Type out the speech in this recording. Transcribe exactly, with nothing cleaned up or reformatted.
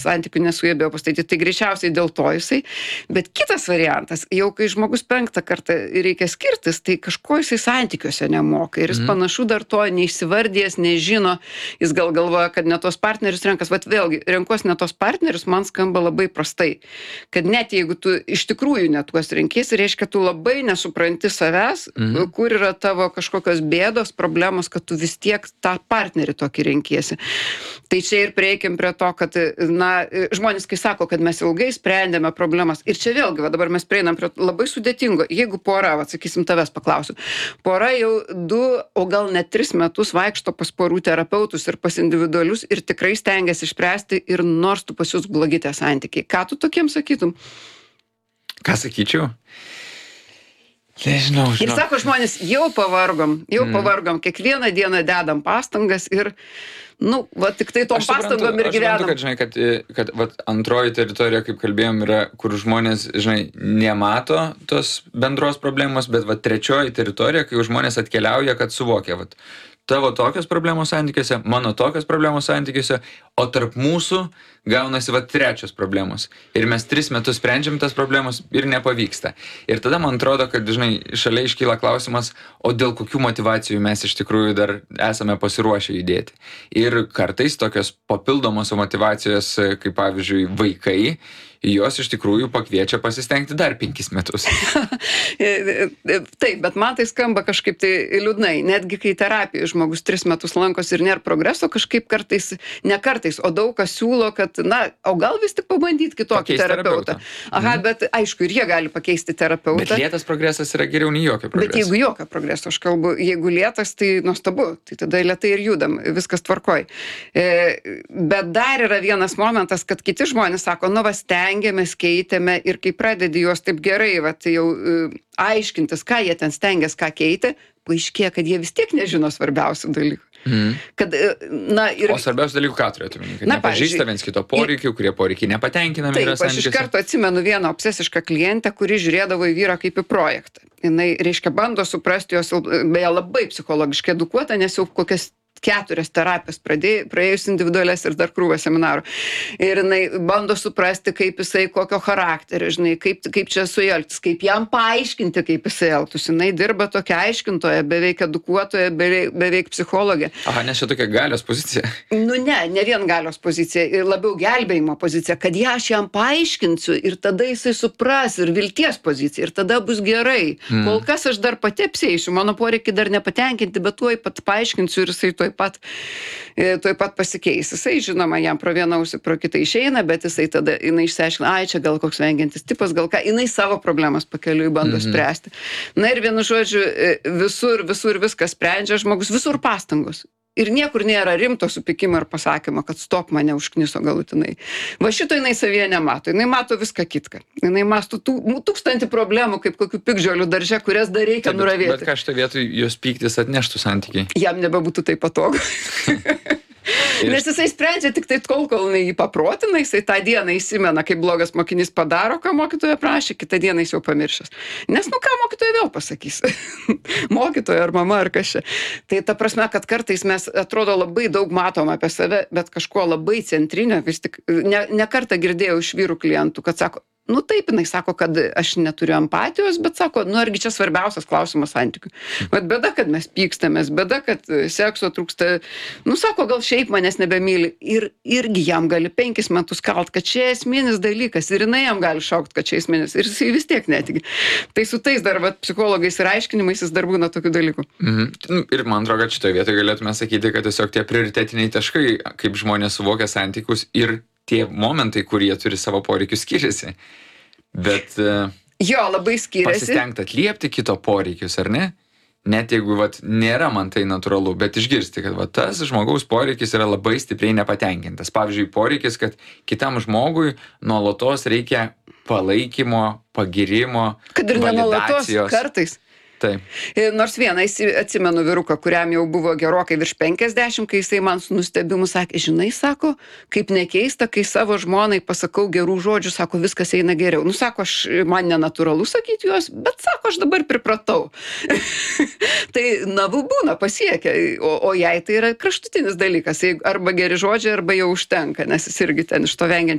santykių nesugebėjo pastatyti, tai greičiausiai dėl to jisai. Bet kitas variantas, jau kai žmogus penktą kartą reikia skirtis, tai kažko jisai santykiuose nemoka. Ir jis Mhm. panašu dar to neišsivardėjęs, nežino, jis gal galvoja, kad ne tos partnerius renkas. Vat vėlgi, renkuos ne tos partnerius, man skamba labai prastai. Kad net jeigu tu iš tikrųjų ne tuos renkiesi, reiškia, tu labai nesupranti savęs, Mhm. kur yra tavo kažkokios bėdos, problemos, kad tu vis tiek tą partnerį tokį renkiesi. Tai čia ir prieikim prie to, kad, na, žmonės, kai sako, kad mes ilgai sprendėme problemas. Ir čia vėlgi, va, dabar mes prieinam prie labai sudėtingo. Jeigu pora, va, sakysim, tavęs paklausiu, pora jau du, o gal net tris metus vaikšto pas porų terapeutus ir pas individualius ir tikrai stengiasi išspręsti ir nors tu pas jūs blogi tie santykiai. Ką tu tokiem sakytum? Ką sakyčiau? Nežinau, Ir žinau. sako žmonės, jau pavargom, jau mm. pavargom, kiekvieną dieną dedam pastangas ir, nu, va, tik tai tom Aš suprantu- pastangom ir aš suprantu, gyvenam. kad, žinai, kad, kad vat, antroji teritorija, kaip kalbėjom, yra, kur žmonės, žinai, nemato tos bendros problemos, bet vat, trečioji teritorija, kai jau žmonės atkeliauja, kad suvokia, vat, tavo tokios problemos santykiuose, mano tokios problemos santykiuose, o tarp mūsų gaunasi vat, trečios problemos. Ir mes tris metus sprendžiam tas problemos ir nepavyksta. Ir tada man atrodo, kad, žinai, šalia iškyla klausimas, o dėl kokių motyvacijų mes iš tikrųjų dar esame pasiruošę judėti. Ir kartais tokios papildomos motyvacijos, kaip pavyzdžiui vaikai, jos iš tikrųjų pakviečia pasistengti dar penkis metus. Taip, bet man tai skamba kažkaip tai liūdnai. Netgi kai terapijoj žmogus tris metus lankosi ir nėra progreso, kažkaip kartais, ne kartais, o daug kas siūlo, kad, na, o gal vis tik pabandyti kitokį Pakeist terapeutą. terapeutą. Aha, bet aišku, ir jie gali pakeisti terapeutą. Bet lėtas progresas yra geriau nei jokio progreso. Bet jeigu jokio progreso, aš kalbu, jeigu lėtas, tai nuostabu, tai tada lėtai ir judam, viskas tvarkoj. E, bet dar yra vienas momentas, kad kiti žmonės sako, nu, va, stengiamės, keitėme ir kai pradedi juos taip gerai, va, tai jau e, aiškintis, ką jie ten stengiasi, ką keitė, paaiškėja, kad jie vis tiek nežino svarbiausių dalykų. Mhm. Kad, e, na, ir... O svarbiausių dalykų ką turėtų minėti? Kad Na, nepažįsta pavyzdžiui, viens kito poreikių, kurie poreikiai nepatenkinami Taip, yra aš iš santykiuose. karto atsimenu vieną obsesišką klientę, kuri žiūrėdavo į vyrą kaip į projektą. Jinai, reiškia, bando suprasti jos, beje, labai psichologiškai edukuota, nes jau kokias keturias terapijas pradėjo, praėjus individualias ir dar krūvą seminarų. Ir jinai bando suprasti, kaip jisai, kokio charakterio, žinai, kaip, kaip čia su juo elgtis, kaip jam paaiškinti, kaip jisai elgtųsi. Jinai dirba tokia aiškintoja, beveik edukuotoja, beveik, beveik psichologė. Aha, nes čia tokia galios pozicija. Nu ne, ne vien galios pozicija, ir labiau gelbėjimo pozicija, kad ją aš jam paaiškinsiu ir tada jisai supras ir vilties pozicija ir tada bus gerai. Mm. Kol kas aš dar pati apsėsiu, mano poreikiai dar nepatenkinti, bet tuoj pat paaiškinsiu ir jisai tuoj pat, tuoj pat pasikeis. Jisai, žinoma, jam pro vieną ausį, pro kitą išeina, bet jisai tada, jinai išsiaiškina, ai, čia gal koks vengiantis tipas, gal ką, jinai savo problemas pakeliui bando Mhm. spręsti. Na ir vienu žodžiu, visur, visur viskas sprendžia žmogus, visur pastangos. Ir niekur nėra rimto supykimo ir pasakymo, kad stop, mane užkniso galutinai. Va šito jinai savyje nemato, jinai mato viską kitką. Jinai masto tų, tūkstantį problemų, kaip kokių pikdžiolių darže, kurias dar reikia Bet, nuravėti. bet ką šitą vietoj jos pyktis atneštų santykiai? Jam nebebūtų tai patogu. Nes jisai sprendžia tik tai tol, kol jinai jį paprotina, jisai tą dieną įsimena, kaip blogas mokinys padaro, ką mokytoja prašė, kitą dieną jis jau pamiršęs. Nes, nu, ką mokytoja vėl pasakys? Mokytoja ar mama ar kas čia. Tai ta prasme, kad kartais mes atrodo labai daug matom apie save, bet kažko labai centrinio, vis tik ne, ne kartą girdėjau iš vyrų klientų, kad sako, nu taip, jinai sako, kad aš neturiu empatijos, bet sako, nu argi čia svarbiausias klausimas santykių. Bet bėda, kad mes pykstamės, bėda, kad sekso trūksta, nu sako, gal šiaip manęs nebemyli. Ir irgi jam gali penkis metus kalt, kad čia esminis dalykas ir jinai jam gali šaukt, kad čia esminis ir jis vis tiek netigi. Tai su tais dar vat, psichologais ir aiškinimais jis dar būna tokių dalykų. Mhm. Ir man atrodo, kad šitoje vietoje galėtume sakyti, kad tiesiog tie prioritetiniai taškai, kaip žmonės suvokia santykius ir tie momentai, kurie turi savo poreikius, skiriasi. Bet jo, labai skiriasi. Pasistengti atliepti kito poreikius, ar ne? Net jeigu vat, nėra man tai natūralu, bet išgirsti, kad vat, tas žmogaus poreikis yra labai stipriai nepatenkintas. Pavyzdžiui, poreikis, kad kitam žmogui nuolatos reikia palaikymo, pagirimo, kad ir nenuolatos validacijos. kartais. Taip. Nors vieną atsimenu vyruką, kuriam jau buvo gerokai virš penkiasdešimt, kai jisai man su nustebimu sakė, žinai, sako, kaip nekeista, kai savo žmonai pasakau gerų žodžių, sako, viskas eina geriau. Nu, sako, aš, man nenatūralu sakyti juos, bet sako, aš dabar pripratau. Tai navų būna pasiekę, o, o jai tai yra kraštutinis dalykas, arba geri žodžiai, arba jau užtenka, nes jis irgi ten iš to vengiančio